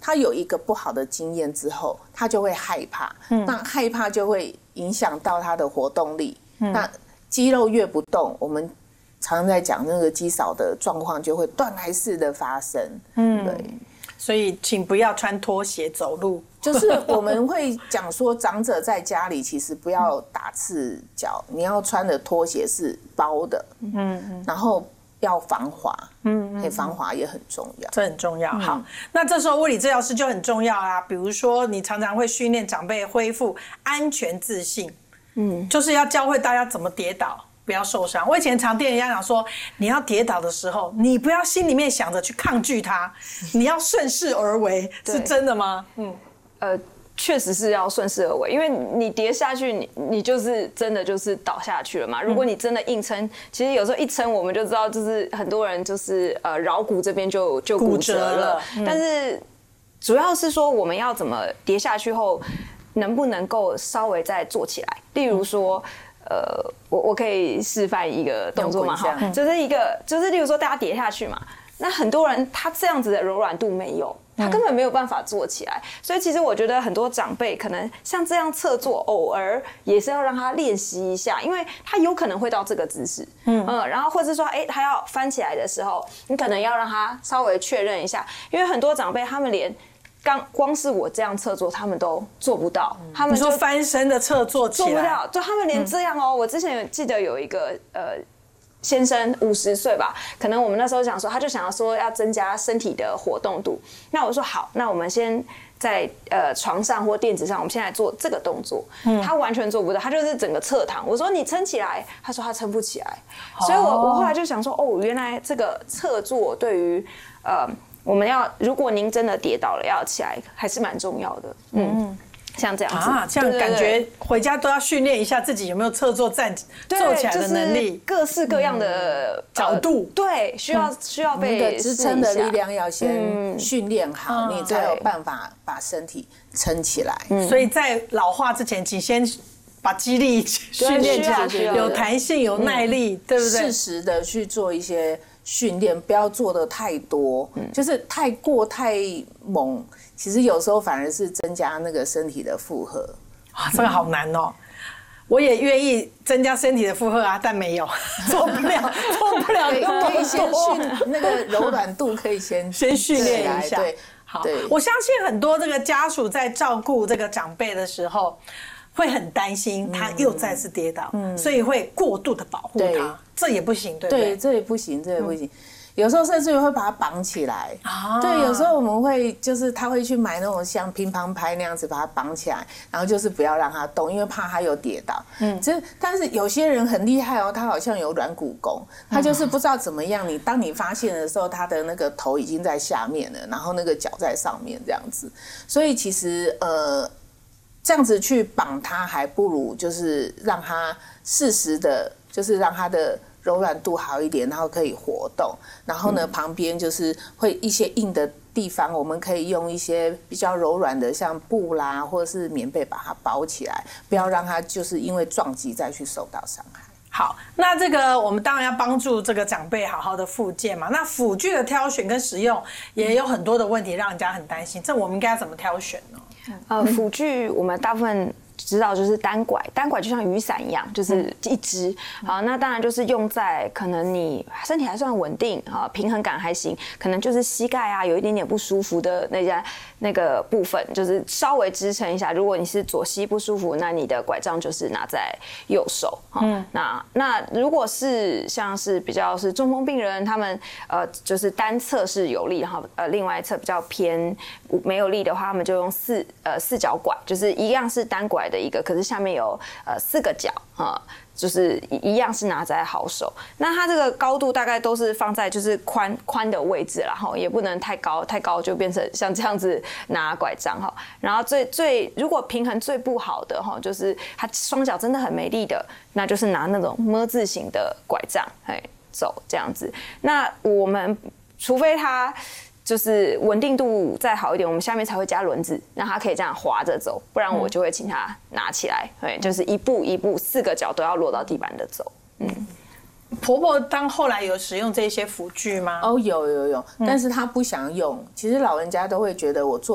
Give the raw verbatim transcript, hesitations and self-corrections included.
他有一个不好的经验之后，他就会害怕，嗯、那害怕就会影响到他的活动力。嗯、那肌肉越不动，我们常常在讲那个肌少的状况就会断崖式的发生。嗯，对。 所以请不要穿拖鞋走路。 就是我们会讲说，长者在家里其实不要打赤脚，你要穿的拖鞋是包的，嗯嗯，然后要防滑，嗯嗯，防滑也很重要， 这很重要。嗯、好，那这时候物理治疗师就很重要啦。比如说，你常常会训练长辈恢复安全自信，嗯，就是要教会大家怎么跌倒。不要受伤。我以前常听人家讲说，你要跌倒的时候，你不要心里面想着去抗拒它，你要顺势而为，是真的吗？嗯， 呃，确实是要顺势而为，因为你跌下去，你你就是真的就是倒下去了嘛。如果你真的硬撑，其实有时候一撑，我们就知道，就是很多人就是呃桡骨这边就就骨折了。嗯、但是主要是说，我们要怎么跌下去后，能不能够稍微再坐起来？例如说。呃，我我可以示范一个动作嘛，哈，就是一个，就是例如说大家跌下去嘛，那很多人他这样子的柔软度没有，他根本没有办法坐起来，所以其实我觉得很多长辈可能像这样侧坐，偶尔也是要让他练习一下，因为他有可能会到这个姿势，嗯嗯，然后或者说，哎，他要翻起来的时候，你可能要让他稍微确认一下，因为很多长辈他们连。刚光是我这样侧坐，他们都做不到。嗯、他们就说翻身的侧坐起来做不到，就他们连这样哦。嗯、我之前有记得有一个呃先生五十岁吧，可能我们那时候想说，他就想要说要增加身体的活动度。那我说好，那我们先在呃床上或垫子上，我们现在做这个动作。嗯、他完全做不到，他就是整个侧躺。我说你撑起来，他说他撑不起来。哦、所以我我后来就想说，哦，原来这个侧坐对于呃。我们要，如果您真的跌倒了，要起来还是蛮重要的。嗯，像这样子啊，这样感觉回家都要训练一下自己有没有侧坐站坐起来的能力， 各式各样的角度， 对，需要需要被那个支撑的力量要先训练好，你才有办法把身体撑起来。 所以在老化之前，请先把肌力训练起来，有弹性、有耐力，对不对？ 适时的去做一些。训练不要做的太多，嗯、就是太过太猛，其实有时候反而是增加那个身体的负荷。 啊，这个好难哦！我也愿意增加身体的负荷啊，但没有做不了，做不了那么多。 可以先训那个柔软度，可以先先训练一下。 对， 好，我相信很多这个家属在照顾这个长辈的时候。会很担心他又再次跌倒，嗯、所以会过度的保护他，这也不行，对不对？ 对，这也不行，这也不行。嗯、有时候甚至于会把他绑起来。啊，对，有时候我们会就是他会去买那种像乒乓拍那样子把他绑起来，然后就是不要让他动，因为怕他有跌倒。嗯，这但是有些人很厉害哦，他好像有软骨功，他就是不知道怎么样。你当你发现的时候，他的那个头已经在下面了，然后那个脚在上面这样子，所以其实呃。这样子去绑它，还不如就是让它适时的，就是让它的柔软度好一点，然后可以活动。然后呢，嗯、旁边就是会一些硬的地方，我们可以用一些比较柔软的，像布啦或者是棉被把它包起来，不要让它就是因为撞击再去受到伤害。 好，那这个我们当然要帮助这个长辈好好的复健嘛。那辅具的挑选跟使用也有很多的问题，让人家很担心。这我们应该要怎么挑选呢？ 呃，辅具我们大部分知道就是单拐，单拐就像雨伞一样，就是一支。好，那当然就是用在可能你身体还算稳定啊，平衡感还行，可能就是膝盖啊有一点点不舒服的那家那个部分，就是稍微支撑一下。如果你是左膝不舒服，那你的拐杖就是拿在右手。嗯，那那如果是像是比较是中风病人，他们呃就是单侧是有力，然后呃另外一侧比较偏没有力的话，他们就用四呃四脚拐，就是一样是单拐的一个，可是下面有呃四个脚啊。就是一样是拿在好手，那它这个高度大概都是放在就是宽宽的位置啦，哈，也不能太高，太高就变成像这样子拿拐杖哈。然后最最如果平衡最不好的哈，就是他双脚真的很没力的，那就是拿那种么字形的拐杖，哎，走这样子。那我们除非他。就是稳定度再好一点，我们下面才会加轮子，让它可以这样滑着走，不然我就会请他拿起来，对，就是一步一步，四个脚都要落到地板的走。嗯， 婆婆当后来有使用这些辅具吗？ 哦，有有有，但是她不想用。其实老人家都会觉得我做。